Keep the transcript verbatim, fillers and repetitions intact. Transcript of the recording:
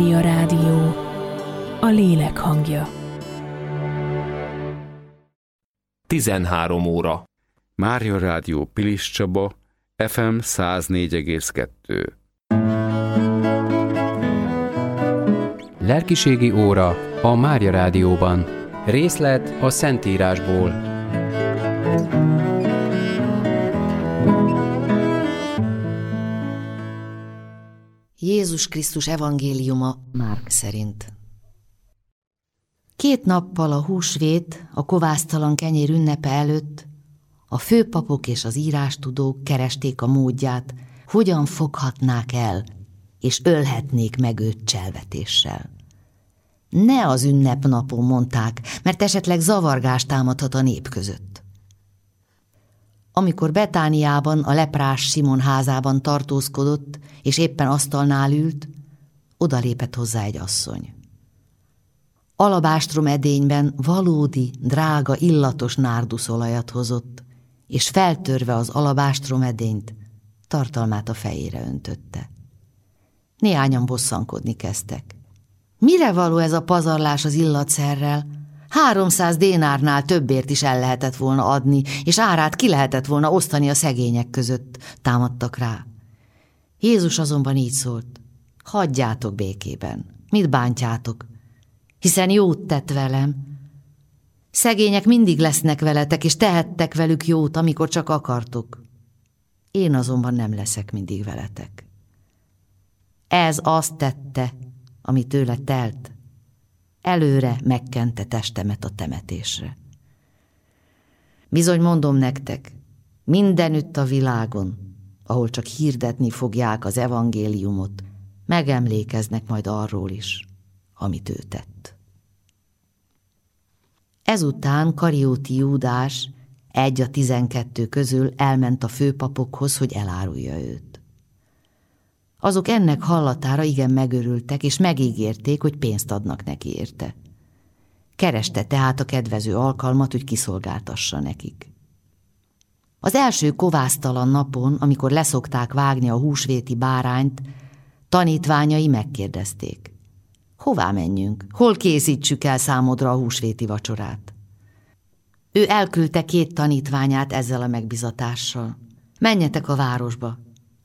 A rádió, a lélek hangja. tizenhárom óra. Mária Rádió Pilis Csaba, ef em száz négy egész kettő. Lelkiségi óra a Mária Rádióban. Részlet a Szentírásból. Jézus Krisztus evangéliuma Márk szerint. Két nappal a húsvét, a kovásztalan kenyér ünnepe előtt a főpapok és az írástudók keresték a módját, hogyan foghatnák el, és ölhetnék meg őt cselvetéssel. Ne az ünnepnapon, mondták, mert esetleg zavargást támadhat a nép között. Amikor Betániában, a leprás Simon házában tartózkodott, és éppen asztalnál ült, odalépett hozzá egy asszony. Alabástrom edényben valódi, drága, illatos nárduszolajat hozott, és feltörve az alabástrom edényt, tartalmát a fejére öntötte. Néhányan bosszankodni kezdtek. Mire való ez a pazarlás az illatszerrel? Háromszáz dénárnál többért is el lehetett volna adni, és árát ki lehetett volna osztani a szegények között, támadtak rá. Jézus azonban így szólt: hagyjátok békében, mit bántjátok, hiszen jót tett velem. Szegények mindig lesznek veletek, és tehettek velük jót, amikor csak akartok. Én azonban nem leszek mindig veletek. Ez azt tette, ami tőle telt. Előre megkente testemet a temetésre. Bizony mondom nektek, mindenütt a világon, ahol csak hirdetni fogják az evangéliumot, megemlékeznek majd arról is, amit ő tett. Ezután Karióti Júdás, egy a tizenkettő közül elment a főpapokhoz, hogy elárulja őt. Azok ennek hallatára igen megörültek, és megígérték, hogy pénzt adnak neki érte. Kereste tehát a kedvező alkalmat, hogy kiszolgáltassa nekik. Az első kovásztalan napon, amikor leszokták vágni a húsvéti bárányt, tanítványai megkérdezték: hová menjünk? Hol készítsük el számodra a húsvéti vacsorát? Ő elküldte két tanítványát ezzel a megbizatással: menjetek a városba,